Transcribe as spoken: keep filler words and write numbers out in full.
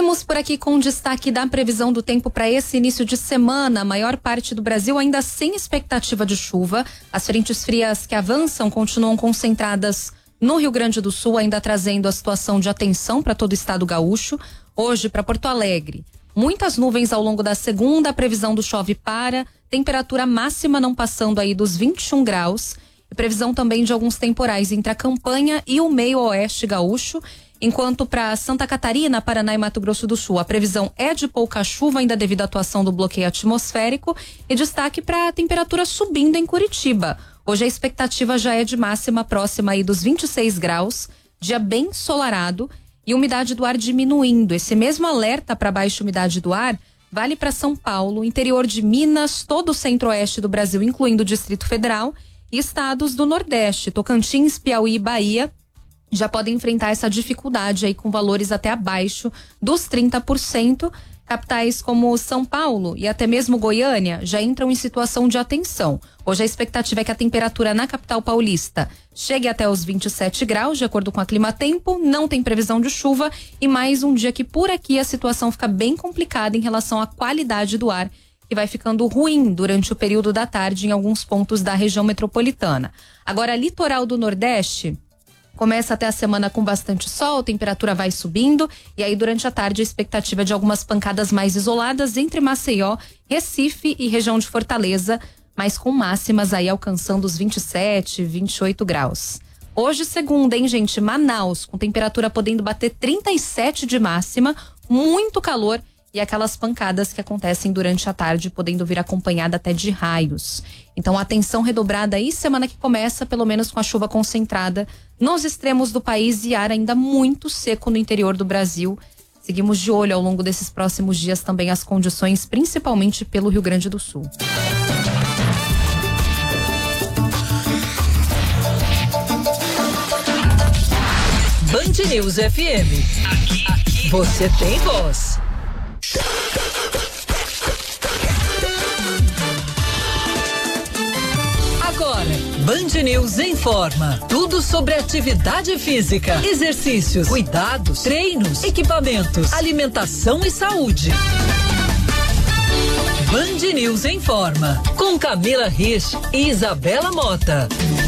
Seguimos por aqui com o destaque da previsão do tempo para esse início de semana. A maior parte do Brasil ainda sem expectativa de chuva. As frentes frias que avançam continuam concentradas no Rio Grande do Sul, ainda trazendo a situação de atenção para todo o estado gaúcho. Hoje, para Porto Alegre, muitas nuvens ao longo da segunda, a previsão do chove para, temperatura máxima não passando aí dos vinte e um graus. E previsão também de alguns temporais entre a campanha e o meio oeste gaúcho. Enquanto para Santa Catarina, Paraná e Mato Grosso do Sul, a previsão é de pouca chuva, ainda devido à atuação do bloqueio atmosférico, e destaque para a temperatura subindo em Curitiba. Hoje a expectativa já é de máxima próxima aí dos vinte e seis graus, dia bem ensolarado e umidade do ar diminuindo. Esse mesmo alerta para baixa umidade do ar vale para São Paulo, interior de Minas, todo o centro-oeste do Brasil, incluindo o Distrito Federal, e estados do Nordeste, Tocantins, Piauí e Bahia, já podem enfrentar essa dificuldade aí com valores até abaixo dos trinta por cento. Capitais como São Paulo e até mesmo Goiânia já entram em situação de atenção. Hoje a expectativa é que a temperatura na capital paulista chegue até os vinte e sete graus, de acordo com a Climatempo. Não tem previsão de chuva e mais um dia que por aqui a situação fica bem complicada em relação à qualidade do ar, que vai ficando ruim durante o período da tarde em alguns pontos da região metropolitana. Agora, litoral do Nordeste começa até a semana com bastante sol, a temperatura vai subindo e aí durante a tarde a expectativa de algumas pancadas mais isoladas entre Maceió, Recife e região de Fortaleza, mas com máximas aí alcançando os vinte e sete, vinte e oito graus. Hoje, segunda, hein, gente? Manaus, com temperatura podendo bater trinta e sete de máxima, muito calor. E aquelas pancadas que acontecem durante a tarde, podendo vir acompanhada até de raios. Então, atenção redobrada aí, semana que começa, pelo menos com a chuva concentrada nos extremos do país e ar ainda muito seco no interior do Brasil. Seguimos de olho ao longo desses próximos dias também as condições, principalmente pelo Rio Grande do Sul. Band News F M. Aqui, aqui. Você tem voz. Agora, Band News informa tudo sobre atividade física, exercícios, cuidados, treinos, equipamentos, alimentação e saúde. Band News informa com Camila Rich e Isabela Mota.